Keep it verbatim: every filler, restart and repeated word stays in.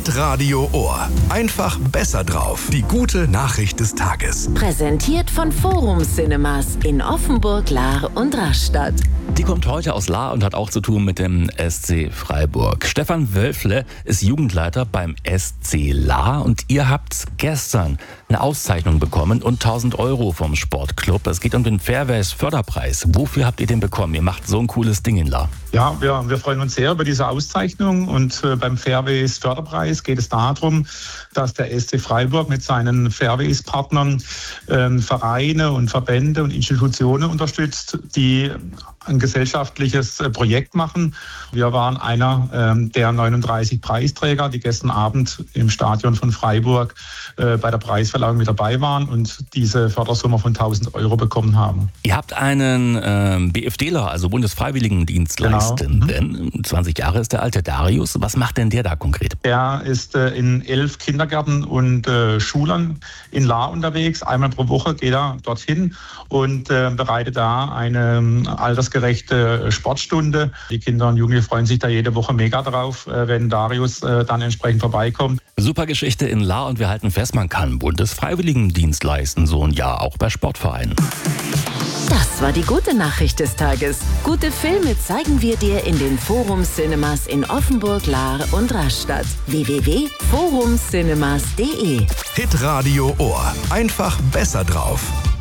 Hitradio Ohr. Einfach besser drauf. Die gute Nachricht des Tages. Präsentiert von Forum Cinemas in Offenburg, Lahr und Rastatt. Die kommt heute aus Lahr und hat auch zu tun mit dem S C Freiburg. Stefan Wölfle ist Jugendleiter beim S C Lahr und ihr habt gestern eine Auszeichnung bekommen und tausend Euro vom Sportclub. Es geht um den Fairways Förderpreis. Wofür habt ihr den bekommen? Ihr macht so ein cooles Ding in Lahr. Ja, wir, wir freuen uns sehr über diese Auszeichnung und äh, beim Fairways Förderpreis geht es darum, dass der S C Freiburg mit seinen Fairways-Partnern äh, Vereine und Verbände und Institutionen unterstützt, die ein gesellschaftliches äh, Projekt machen. Wir waren einer äh, der neununddreißig Preisträger, die gestern Abend im Stadion von Freiburg äh, bei der Preisverleihung mit dabei waren und diese Fördersumme von tausend Euro bekommen haben. Ihr habt einen äh, BFDler, also Bundesfreiwilligendienstleistenden. Genau. zwanzig Jahre ist der alte Darius. Was macht denn der da konkret? Er ist äh, in elf Kindergärten und äh, Schulen in Lahr unterwegs. Einmal pro Woche geht er dorthin und äh, bereitet da eine äh, altersgerechte Sportstunde. Die Kinder und Jugendliche freuen sich da jede Woche mega drauf, äh, wenn Darius äh, dann entsprechend vorbeikommt. Super Geschichte in Lahr und wir halten fest, man kann Bundesfreiwilligendienst leisten, so ein Jahr auch bei Sportvereinen. Das war die gute Nachricht des Tages. Gute Filme zeigen wir dir in den Forum Cinemas in Offenburg, Lahr und Rastatt. w w w punkt forum cinemas punkt d e Hitradio Ohr. Einfach besser drauf.